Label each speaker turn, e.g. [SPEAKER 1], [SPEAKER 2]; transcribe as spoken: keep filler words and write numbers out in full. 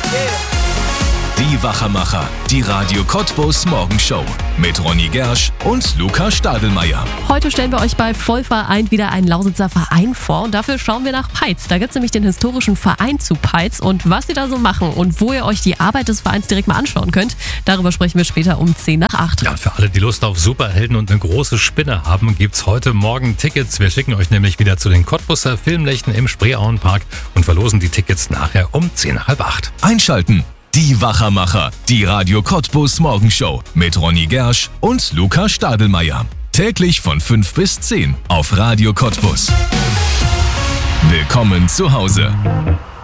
[SPEAKER 1] Die Wachermacher, die Radio Cottbus Morgenshow mit Ronny Gersch und Luca Stadelmeier.
[SPEAKER 2] Heute stellen wir euch bei Vollvereint wieder einen Lausitzer Verein vor und dafür schauen wir nach Peitz. Da gibt es nämlich den historischen Verein zu Peitz und was sie da so machen und wo ihr euch die Arbeit des Vereins direkt mal anschauen könnt, darüber sprechen wir später um zehn nach acht.
[SPEAKER 3] Ja, und für alle, die Lust auf Superhelden und eine große Spinne haben, gibt's heute Morgen Tickets. Wir schicken euch nämlich wieder zu den Cottbuser Filmnächten im Spreeauenpark und verlosen die Tickets nachher um zehn nach halb acht.
[SPEAKER 1] Einschalten! Die Wachermacher, die Radio Cottbus Morgenshow mit Ronny Gersch und Luca Stadelmeier. Täglich von fünf bis zehn auf Radio Cottbus. Willkommen zu Hause.